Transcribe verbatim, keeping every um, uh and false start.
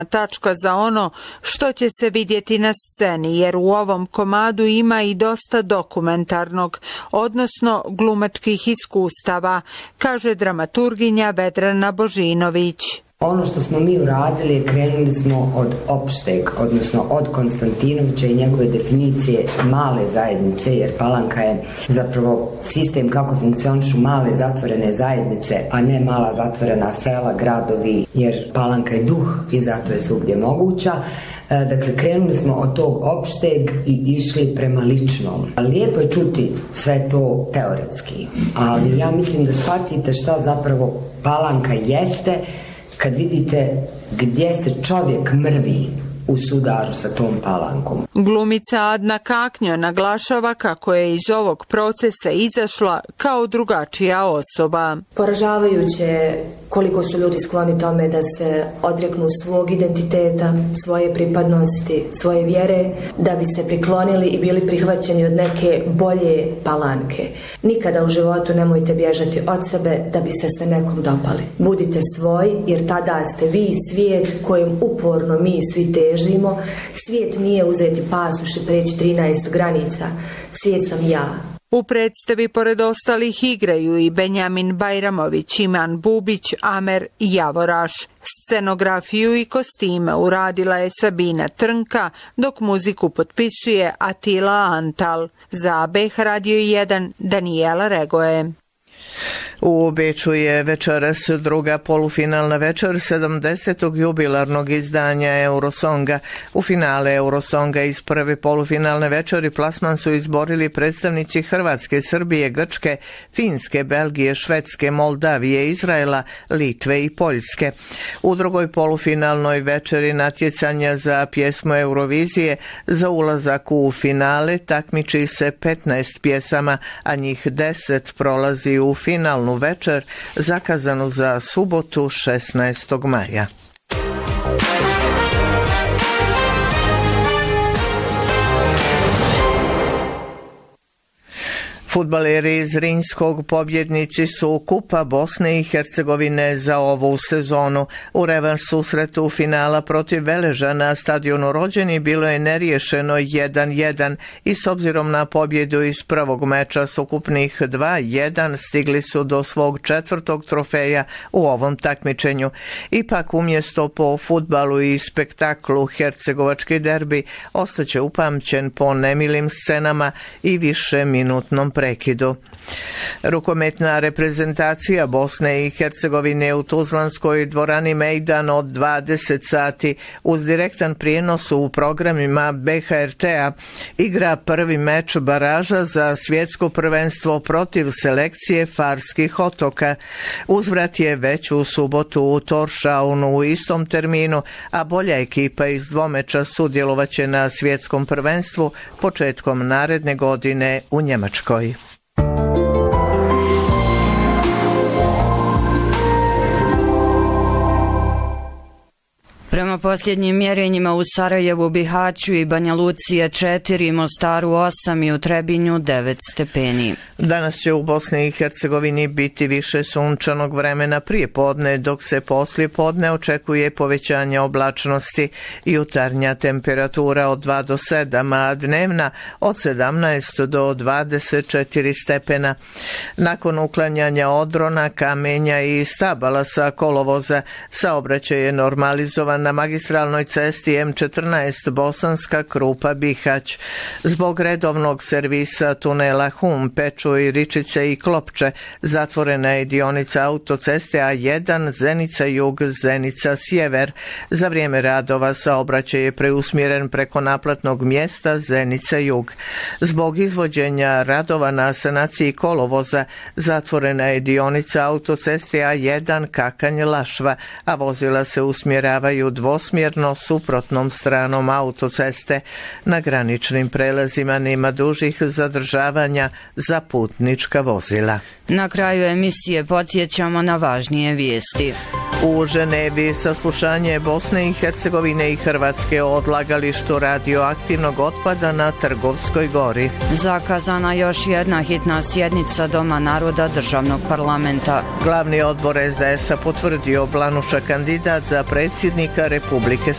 tačka za ono što će se vidjeti na sceni, jer u ovom komadu ima i dosta dokumentarnog, odnosno glumačkih iskustava, kaže dramaturginja Vedrana Božinović. Ono što smo mi uradili je krenuli smo od opšteg, odnosno od Konstantinovića i njegove definicije male zajednice, jer Palanka je zapravo sistem kako funkcionišu male zatvorene zajednice, a ne mala zatvorena sela, gradovi, jer Palanka je duh i zato je svugdje moguća. Dakle, krenuli smo od tog opšteg i išli prema ličnom. Lijepo je čuti sve to teoretski, ali ja mislim da shvatite šta zapravo Palanka jeste kad vidite gdje se čovjek mrvi u sudaru sa tom Palankom. Glumica Adna Kaknjo naglašava kako je iz ovog procesa izašla kao drugačija osoba. Poražavajuće je koliko su ljudi skloni tome da se odreknu svog identiteta, svoje pripadnosti, svoje vjere, da bi se priklonili i bili prihvaćeni od neke bolje Palanke. Nikada u životu nemojte bježati od sebe da biste se nekom dopali. Budite svoj, jer tada ste vi svijet kojem uporno mi svi težimo. Svijet nije uzeti pasoš i preći trinaest granica. Svijet sam ja. U predstavi pored ostalih igraju i Benjamin Bajramović, Iman Bubić, Amer i Javoraš. Scenografiju i kostime uradila je Sabina Trnka, dok muziku potpisuje Atila Antal. Za B H Radio jedan Danijela Regoje. U Beču je večeras druga polufinalna večer sedamdesetog jubilarnog izdanja Eurosonga. U finale Eurosonga iz prve polufinalne večeri plasman su izborili predstavnici Hrvatske, Srbije, Grčke, Finske, Belgije, Švedske, Moldavije, Izraela, Litve i Poljske. U drugoj polufinalnoj večeri natjecanja za pjesmu Eurovizije za ulazak u finale takmiči se petnaest pjesama, a njih deset prolazi u finalnu večer zakazanu za subotu šesnaestog maja. Fudbaleri iz Rinjskog pobjednici su Kupa Bosne i Hercegovine za ovu sezonu. U revanš susretu finala protiv Veleža na stadionu Rođeni bilo je neriješeno jedan jedan i s obzirom na pobjedu iz prvog meča s ukupnih dva jedan stigli su do svog četvrtog trofeja u ovom takmičenju. Ipak umjesto po fudbalu i spektaklu hercegovački derbi ostaće upamćen po nemilim scenama i višeminutnom prekidu. Rukometna reprezentacija Bosne i Hercegovine u tuzlanskoj dvorani Mejdan od dvadeset sati uz direktan prijenos u programima B H R T-a igra prvi meč baraža za svjetsko prvenstvo protiv selekcije Farskih otoka. Uzvrat je već u subotu u Torshavnu u istom terminu, a bolja ekipa iz dvomeča sudjelovaće na svjetskom prvenstvu početkom naredne godine u Njemačkoj. Prema posljednjim mjerenjima u Sarajevu, Bihaću i Banja Luci je četiri, Mostaru osam i u Trebinju devet stepeni. Danas će u Bosni i Hercegovini biti više sunčanog vremena prije podne, dok se poslije podne očekuje povećanje oblačnosti. Jutarnja temperatura od dva do sedam, a dnevna od sedamnaest do dvadeset četiri stepena. Nakon uklanjanja odrona, kamenja i stabala sa kolovoza, saobraćaj je normalizovan na magistralnoj cesti M četrnaest Bosanska Krupa Bihać. Zbog redovnog servisa tunela Hum, Pečuj, Ričice i Klopče zatvorena je dionica autoceste A jedan Zenica Jug, Zenica Sjever. Za vrijeme radova saobraćaj je preusmjeren preko naplatnog mjesta Zenica Jug. Zbog izvođenja radova na sanaciji kolovoza zatvorena je dionica autoceste A jedan Kakanj Lašva, a vozila se usmjeravaju dvosmjerno suprotnom stranom autoceste. Na graničnim prelazima nema dužih zadržavanja za putnička vozila. Na kraju emisije podsjećamo na važnije vijesti. U Ženevi saslušanje Bosne i Hercegovine i Hrvatske o odlagalištu radioaktivnog otpada na Trgovskoj gori. Zakazana još jedna hitna sjednica Doma naroda državnog parlamenta. Glavni odbor S D S-a potvrdio Blanuša kandidat za predsjednika Republike